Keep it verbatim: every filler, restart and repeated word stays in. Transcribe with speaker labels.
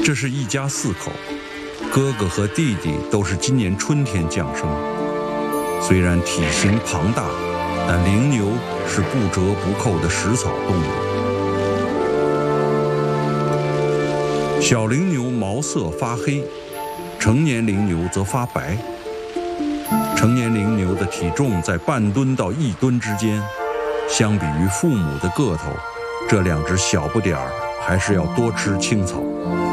Speaker 1: 这是一家四口，哥哥和弟弟都是今年春天降生。虽然体型庞大，但羚牛是不折不扣的食草动物。小羚牛毛色发黑，成年羚牛则发白。成年羚牛的体重在半吨到一吨之间，相比于父母的个头，这两只小不点儿还是要多吃青草。